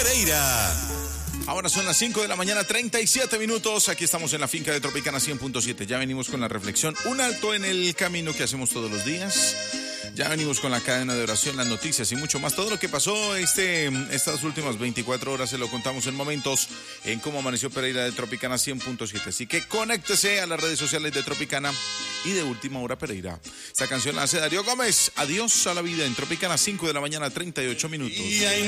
Pereira. Ahora son las 5 de la mañana, 37 minutos. Aquí estamos en la finca de Tropicana 100.7. Ya venimos con la reflexión. Un alto en el camino que hacemos todos los días. Ya venimos con la cadena de oración, las noticias y mucho más. Todo lo que pasó estas últimas 24 horas se lo contamos en momentos en Cómo Amaneció Pereira de Tropicana 100.7. Así que conéctese a las redes sociales de Tropicana y de Última Hora Pereira. Esta canción la hace Darío Gómez. Adiós a la vida en Tropicana, 5 de la mañana, 38 minutos.